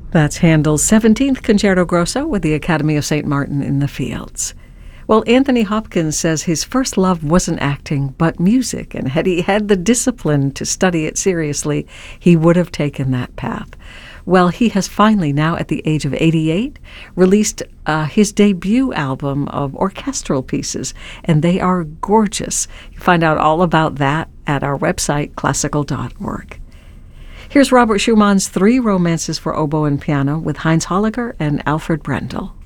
That's Handel's 17th Concerto Grosso with the Academy of St. Martin in the Fields. Well, Anthony Hopkins says his first love wasn't acting, but music, and had he had the discipline to study it seriously, he would have taken that path. Well, he has finally, now at the age of 88, released his debut album of orchestral pieces, and they are gorgeous. You find out all about that at our website, classical.org. Here's Robert Schumann's Three Romances for Oboe and Piano with Heinz Holliger and Alfred Brendel.